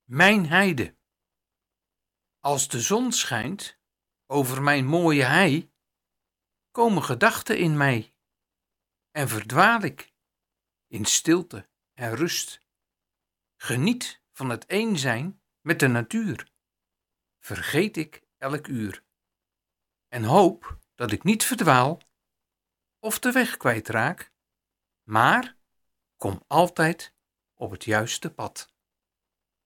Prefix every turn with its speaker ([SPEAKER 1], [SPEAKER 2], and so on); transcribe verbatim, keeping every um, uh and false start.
[SPEAKER 1] Mijn heide. Als de zon schijnt over mijn mooie hei, komen gedachten in mij en verdwaal ik in stilte en rust. Geniet van het één zijn met de natuur, vergeet ik elk uur en hoop dat ik niet verdwaal of de weg kwijtraak, maar kom altijd op het juiste pad.